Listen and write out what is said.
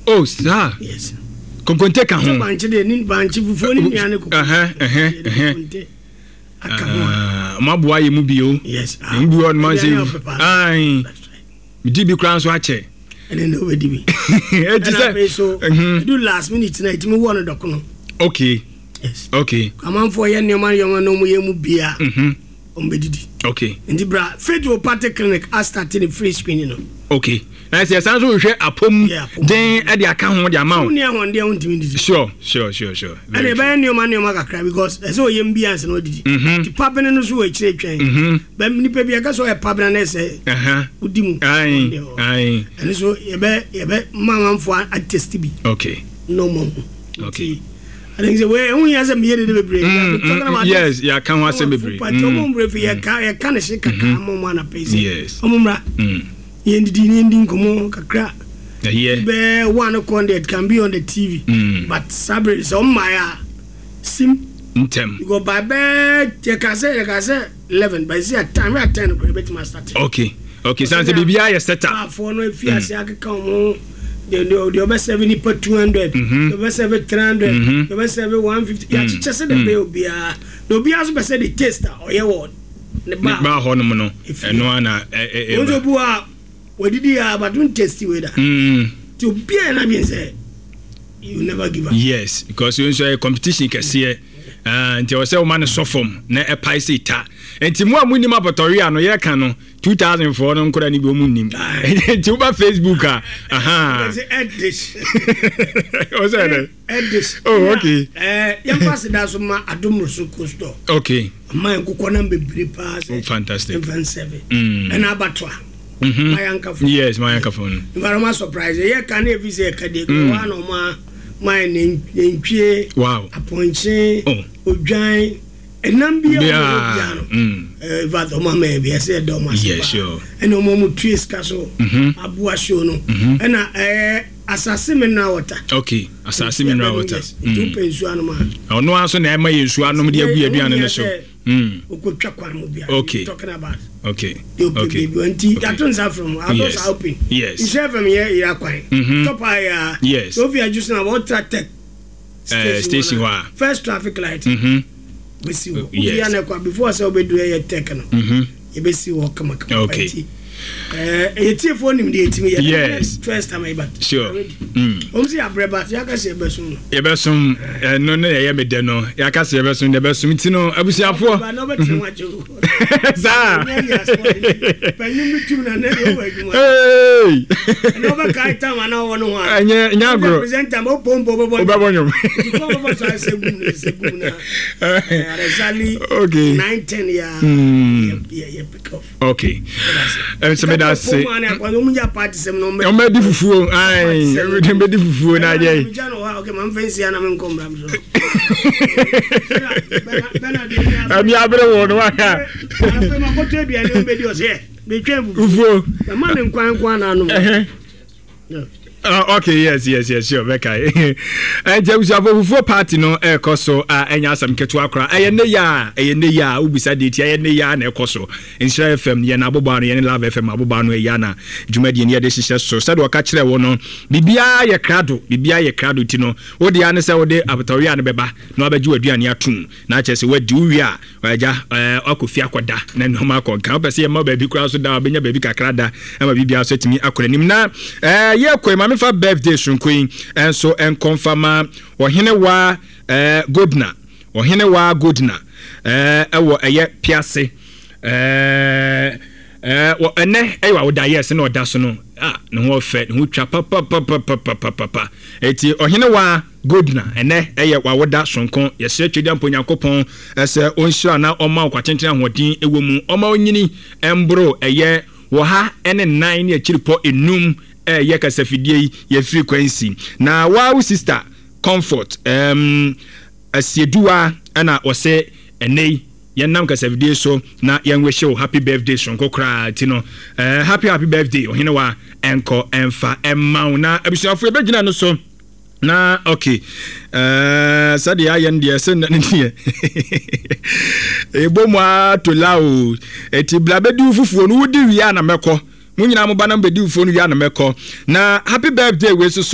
Oh, sir. Yes. Konkonte ka ho. Banche de ni banche fufuo ni nuane ko. Maboa ye mu bio. Yes. Mbi on man say. Ai. Midi bi kran so ache. Ene no we di bi. E ti say. Do last minute na it me won do kono. Okay. Yes. Okay. Come for ye nyoma no mu ye mu bia. Ombedidi. Okay. Ndi bra Federal Party Clinic I started free screening no. Okay. Na say sanso we hwe apom den e de aka ho de amount. Uni ahon de untimi didi. Sure. And e ba nyoma kakra because as o yem bia se no didi. Ti papene no so we kire twen. Ba nipa bia ka so e papena na say. Udimu. Ai. And so ye be mamamfo attest bi. Okay. No more. Okay. I think the way we has a mere de break. Yes, ya kan wa se bebre. But omum break ya kan se kaka amoma na pese. Yes. Omumra. Ye ndidi nkomo kakra. Yeah. Be one content can be on the TV. But sabre is on my sim intem. You go by bed, you can say 11 but see at time at 10 go bet my start. Okay. Sanse bibia ya set up. For no if you say aka come the over 70 per 200, the over 300, the over 150. Ya chiche say the be obia. No obia so be say the taster or your word. Ne ba ho no no. Eno ana Ozo bua we did ya but don't test you with that. To be na be say you never give up. Yes, because you enjoy competition kese until we say o man so form na e pai say ta. Enti mu amuni mapotoria no ye kan no 2004 no nkora ni bi omu nim. Enti u ba Facebook Add this. What's that? Add this. Oh, okay. Yam pass that so ma adom so costo. Okay. My kokona bebre pass. Oh, fantastic. 7 and abatwa. My uncle. Yes, my uncle phone. Very surprise. Ye can e visit kade one o ma my nentwie. Wow. Aponche. Odwan. Enambia no va to mama be say do ma. Yes, sure. Eno mo twist kaso abua show no. Na asase mineral water. Okay, asase mineral water. Tu pensu anu ma. Ono aso na e ma yesu anu de agu aduane no so. Okotwa kwan mo bia. Talking about. Okay. Okay. That one's from others are open. Yes. You share from here you are quite. Top higher. Yes. So we are just about traffic station wa. First traffic light. We see yes. Before I say we do a techno. You be see what come. Okay. Eti phone him the etimi. Yes. First time I but. Sure. Omsi abreba ya ka se besun. Ye besun no no ye me de no. Ya ka se besun de besun ti no abusiafo. Ba no betin wacho. Sa. Panyum bitum na na yo waduma. Hey. No be kai time na wo no ha. Nya agro. Present am pompo bo. Obabonyum. Ko bo so se gum na. Resali. Okay. 9-10 ya pick off. Okay. So me that say. O me di fufuo. Ai, everything be di fufuo na je. Okay, man fancy ana men kom bram so. Ami abre wo no aka. Afa ma ko tebi ani o be di o se. Be twem fufuo. Na man nkwan na anu. Okay, yes, sure, okay. And Fufu party no ekoso enya sam ketu akra. Eyene ya ubisa date eyene ya na ekoso. Insha FM ye na aboba no ye Love FM aboba no ya na dwumadi ne ye de hihye so. Sade waka kire wo no bibia ye krado ti no. Wo de ane se wo de abatori ane beba na abaji waduane atum. Na ache se wadi uwi a waja akofi akoda na no ma konka. Opese ye ma ba bi kura so da obenya ba bi kakra da. Ama bibia so timi akoranim na ye kwema for birthday sunqueen and so and confirm Ohenewa Godna ewo eye piase wo ene ewa oda yes na oda so no no ho fe no twa papa eti Ohenewa Godna ene eye wa woda sonkon yese twediam ponyankopon ese onhira na oma kwatenten ahodin ewo mu oma onyini embro eye wo ha ene 9 ne akiripo enum ye kasafidie ye frequency na wow sister comfort asieduwa ana ose enei ye nam kasafidie so na ye nwehye happy birthday sonko kra tino happy birthday Ohenewa enko emfa emma na abusuafo ebegina no so na okay sadi ayen dia sen na nie ebomwa tolao eti blabedu fufuo no wudi wi na mekọ munyina mo ba na mbedi ufo no wi na mekọ na happy birthday we so